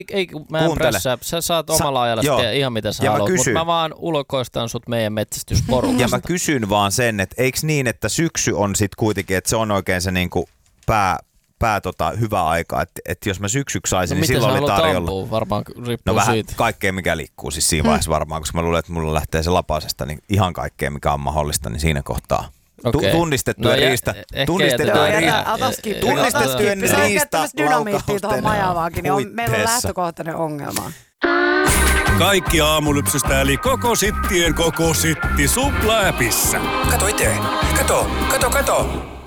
Ei, mä en pressää. Sä saat omalla ajalla tehdä ihan mitä sä haluat, mutta mä vaan ulkoistan sut meidän metsästysporukasta. Ja mä kysyn vaan sen, että eikö niin, että syksy on sit kuitenkin, että se on oikein se niinku hyvä aika, että jos mä syksyksi saisin, niin silloin oli tarjolla. Ampua? Varmaan riippuu vähän siitä. Kaikkea mikä liikkuu siis siinä vaiheessa varmaan, koska mä luulen, että mulla lähtee se lapasesta, niin ihan kaikkea mikä on mahdollista, niin siinä kohtaa. Okay. Tunnistettujen riista dynamiittia tuohon majavaankin, niin meillä on lähtökohtainen ongelma. Kaikki aamulypsystä eli koko sittien koko sitti Supla-appissa. Kato itse. Kato.